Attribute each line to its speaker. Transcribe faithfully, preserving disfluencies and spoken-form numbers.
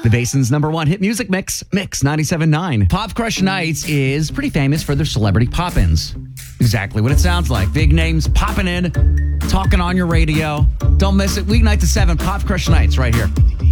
Speaker 1: The Basin's number one hit music mix, Mix ninety-seven point nine. Pop Crush Nights is pretty famous for their celebrity pop-ins. Exactly what it sounds like. Big names popping in, talking on your radio. Don't miss it. Weeknight to seven, Pop Crush Nights right here.